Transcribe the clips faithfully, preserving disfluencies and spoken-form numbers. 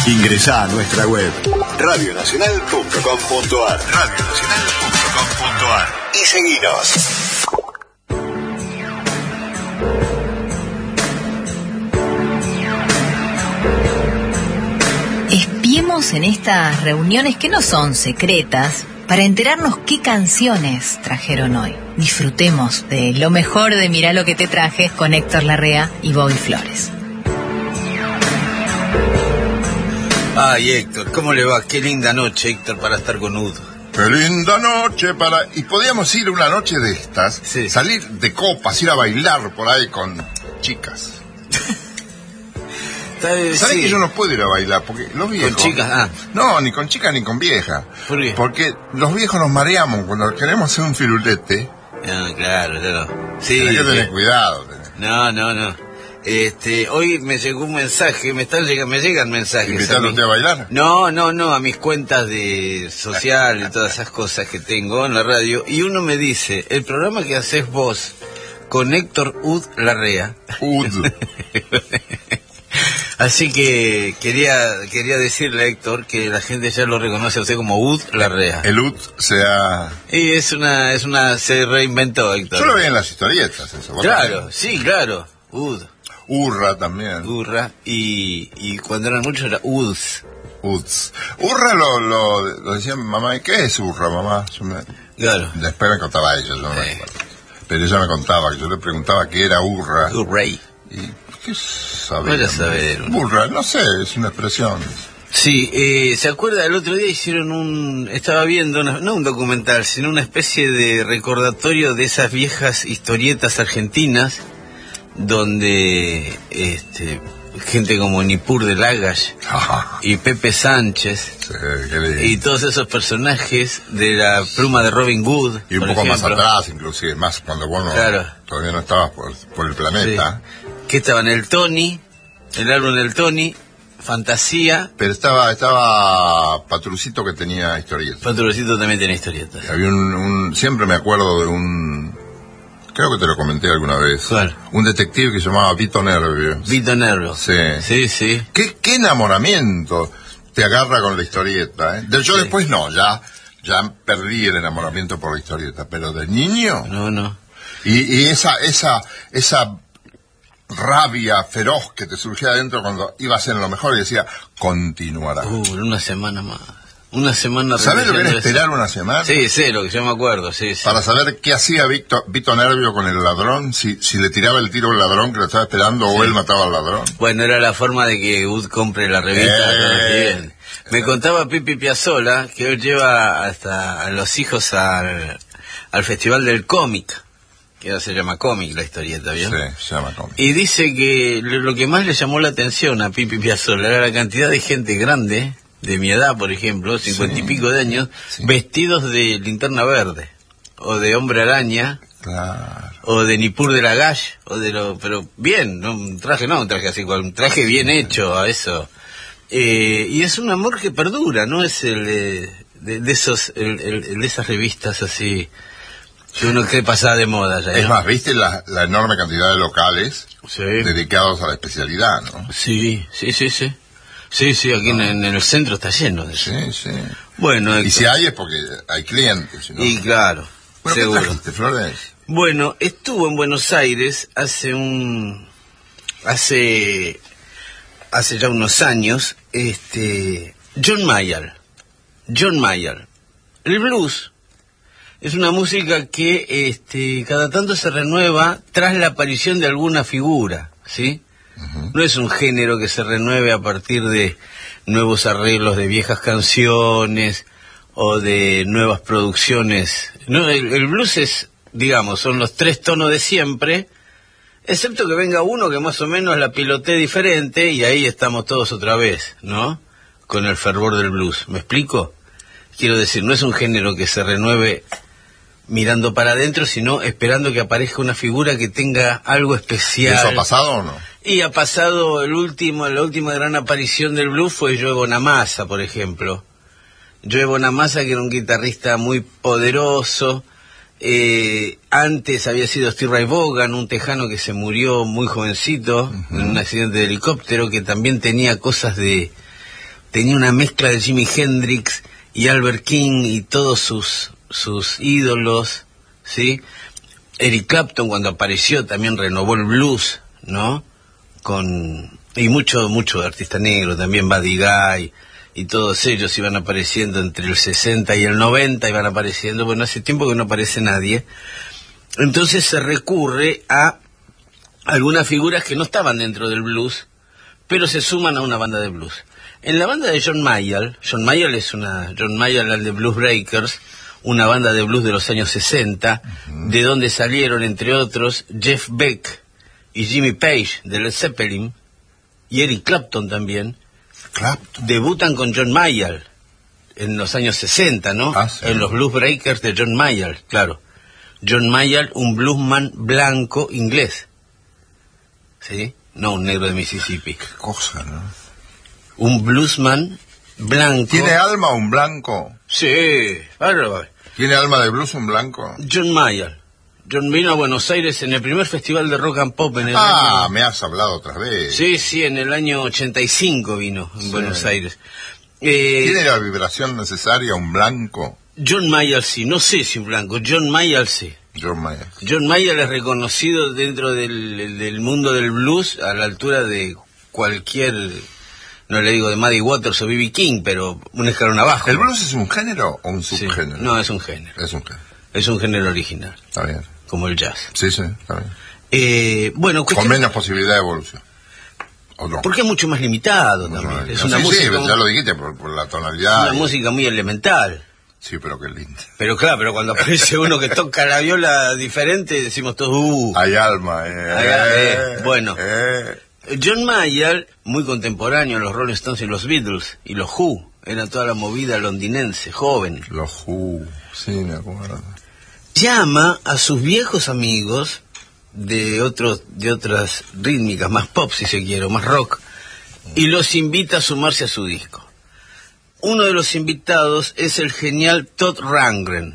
Ingresá a nuestra web radio nacional punto com punto ar radio nacional punto com punto ar y seguinos. Espiemos en estas reuniones que no son secretas para enterarnos qué canciones trajeron hoy. Disfrutemos de lo mejor de Mirá lo que te traje con Héctor Larrea y Bobby Flores. Ay, Héctor, ¿cómo le va? Qué linda noche, Héctor, para estar con Udo. Qué linda noche para... Y podíamos ir una noche de estas, sí. Salir de copas, ir a bailar por ahí con chicas. ¿Sabes sí. que yo no puedo ir a bailar? Porque los viejos... ¿Con chicas? Ah. No, ni con chicas ni con viejas. ¿Por qué? Porque los viejos nos mareamos cuando queremos hacer un firulete. Ah, claro, claro. Sí, Tenés que tener sí. cuidado. No, no, no. Este, hoy me llegó un mensaje, me están llegando, me llegan mensajes. ¿Invitándote a, a bailar? No, no, no, a mis cuentas de social y todas esas cosas que tengo en la radio. Y uno me dice, el programa que haces vos con Héctor Ud Larrea. Ud. Así que quería quería decirle a Héctor que la gente ya lo reconoce a usted como Ud Larrea. El Ud se ha... Y es una, es una, se reinventó, Héctor. Yo lo veía en las historietas, eso. Claro, también. sí, claro, Ud. Urra también. Urra, y, y cuando eran muchos era Uds. Uds. Urra lo, lo, lo decía mi mamá. ¿Y qué es Urra, mamá? Yo me, Claro. Después me contaba ella, yo no me Eh. acuerdo. Pero ella me contaba, que yo le preguntaba qué era Urra. Urrey. ¿Y qué sabía? Vaya a saber. Urra, no sé, es una expresión. Sí, eh, ¿se acuerda? El otro día hicieron un... Estaba viendo, una- no un documental, sino una especie de recordatorio de esas viejas historietas argentinas donde este gente como Nippur de Lagash y Pepe Sánchez Sí, qué lindo. y todos esos personajes de la pluma de Robin Hood, Y un por poco más ejemplo. atrás, inclusive, más cuando vos no, Claro. todavía no estabas por, por el planeta. Sí. Que estaban el Tony, el álbum del Tony, Fantasía. Pero estaba estaba Patrucito que tenía historietas. Patrocito también tiene historietas. Había un, un... Siempre me acuerdo de un... Creo que te lo comenté alguna vez. ¿Cuál? Un detective que se llamaba Vito Nervio. Vito Nervo. Sí. Sí, sí. ¿Qué, qué enamoramiento te agarra con la historieta, ¿eh? De- Yo Sí. después no, ya ya perdí el enamoramiento por la historieta, pero de niño... No, no. Y, y esa esa esa rabia feroz que te surgía adentro cuando iba a ser lo mejor y decía, continuará. Uh, una semana más. Una semana. ¿Sabes lo que era repitiendo esperar eso. una semana? Sí, sé lo que yo me acuerdo, sí, sí. Para saber qué hacía Vito, Vito Nervio con el ladrón, si, si le tiraba el tiro al ladrón que lo estaba esperando o Sí. él mataba al ladrón. Bueno, era la forma de que Ud compre la revista. Eh. ¿no? Bien. Me contaba Pipi Piazzolla que él lleva hasta a los hijos al, al Festival del Cómic, que ahora se llama Cómic la historieta, ¿bien? Sí, se llama cómic. Y dice que lo lo que más le llamó la atención a Pipi Piazzolla era la cantidad de gente grande, de mi edad, por ejemplo, cincuenta Sí. y pico de años, Sí. vestidos de Linterna Verde, o de Hombre Araña, Claro. o de Nippur de Lagash, o de lo, pero bien, no un traje, no un traje así, cual- un traje bien hecho a eso. Eh, y es un amor que perdura, no es el de, de, de esos, el, el- el de esas revistas así que uno cree pasada de moda ya. Es ¿no? más, ¿viste la, la enorme cantidad de locales Sí. dedicados a la especialidad, no? Sí, sí, sí, sí. Sí, sí, aquí en, en el centro está lleno de eso. Sí, sí. Bueno, Y Héctor, si hay es porque hay clientes, ¿no? y claro, Bueno, ¿qué seguro. trajiste, Flores? Bueno, estuvo en Buenos Aires hace un hace hace ya unos años, este John Mayall. John Mayall. El blues es una música que este cada tanto se renueva tras la aparición de alguna figura, ¿sí? Ujú. No es un género que se renueve a partir de nuevos arreglos de viejas canciones o de nuevas producciones. No, el, el blues es, digamos, son los tres tonos de siempre, excepto que venga uno que más o menos la pilotee diferente y ahí estamos todos otra vez, ¿no? Con el fervor del blues. ¿Me explico? Quiero decir, no es un género que se renueve mirando para adentro, sino esperando que aparezca una figura que tenga algo especial. ¿Eso ha pasado o no? Y ha pasado el último, la última gran aparición del blues fue Joe Bonamassa, por ejemplo. Joe Bonamassa, que era un guitarrista muy poderoso. Eh, antes había sido Steve Ray Vaughan, un tejano que se murió muy jovencito, uh-huh, en un accidente de helicóptero, que también tenía cosas de tenía una mezcla de Jimi Hendrix y Albert King y todos sus sus ídolos, ¿sí? Eric Clapton, cuando apareció, también renovó el blues, ¿no? Con y mucho mucho artista negro, también Buddy Guy, y todos ellos iban apareciendo entre el sesenta y el noventa, iban apareciendo, bueno, hace tiempo que no aparece nadie. Entonces se recurre a algunas figuras que no estaban dentro del blues, pero se suman a una banda de blues. En la banda de John Mayall, John Mayall es una, John Mayall and the Blues Breakers, una banda de blues de los años sesenta, uh-huh. de donde salieron, entre otros, Jeff Beck y Jimmy Page de Led Zeppelin, y Eric Clapton también. Clapton. Debutan con John Mayall en los años sesenta, ¿no? Ah, sí. En los Blues Breakers de John Mayall, claro. John Mayall, un bluesman blanco inglés, ¿sí? No un negro de Mississippi. Qué cosa, ¿no? Un bluesman blanco. ¿Tiene alma un blanco? Sí, bárbaro. ¿Tiene alma de blues un blanco? John Mayall. John vino a Buenos Aires en el primer festival de rock and pop en el Ah, año... me has hablado otras veces. Sí, sí, en el año ochenta y cinco vino en Sí. Buenos Aires. Eh, ¿Tiene la vibración necesaria un blanco? John Mayall sí, no sé si un blanco, John Mayall sí. John Mayer. John Mayall es reconocido dentro del, del mundo del blues a la altura de cualquier, no le digo de Muddy Waters o B B King, pero un escalón abajo. ¿El ¿no? blues es un género o un Sí. subgénero? No, es un género. Es un género. Es un género original, Está bien. como el jazz. Sí, sí, está bien. Eh, bueno, Con cuestión- menos posibilidad de evolución. ¿O no? porque es mucho más limitado No, también. no, es no, una sí, música, sí, ya lo dijiste por, por la tonalidad. una y- música muy elemental. Sí, pero qué lindo. Pero claro, pero cuando aparece uno que toca la viola diferente, decimos todos, uh. Hay alma, eh. Hay al- eh, bueno. Eh. John Mayall, muy contemporáneo a los Rolling Stones y los Beatles, y los Who, era toda la movida londinense, joven. Los Who, sí, me acuerdo. Llama a sus viejos amigos de otros, de otras rítmicas, más pop si se quiere, o más rock, y los invita a sumarse a su disco. Uno de los invitados es el genial Todd Rundgren,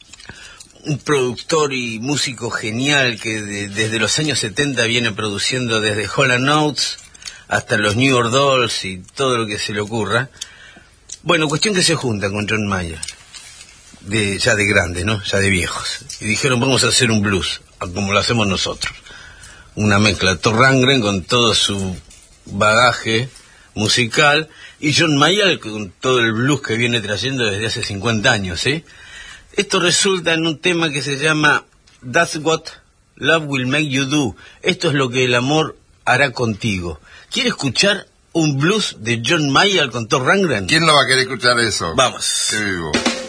un productor y músico genial que de- desde los años setenta viene produciendo desde Hall and Oates hasta los New York Dolls y todo lo que se le ocurra. Bueno, cuestión que se junta con John Mayall, de, ya de grandes, ¿no? Ya de viejos. Y dijeron, vamos a hacer un blues, como lo hacemos nosotros. Una mezcla, Todd Rundgren con todo su bagaje musical, y John Mayall con todo el blues que viene trayendo desde hace cincuenta años, ¿sí? Esto resulta en un tema que se llama That's What Love Will Make You Do. Esto es lo que el amor hará contigo. ¿Quiere escuchar un blues de John Mayall con Todd Rundgren? ¿Quién no va a querer escuchar eso? Vamos. Qué vivo.